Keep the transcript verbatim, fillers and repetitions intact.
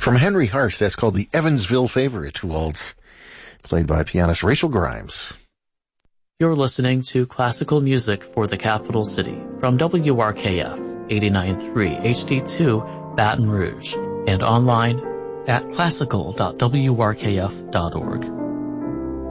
From Henry Hart, that's called the Evansville Favorite Waltz, played by pianist Rachel Grimes. You're listening to Classical Music for the Capital City from W R K F eighty-nine point three H D two Baton Rouge and online at classical dot w r k f dot org.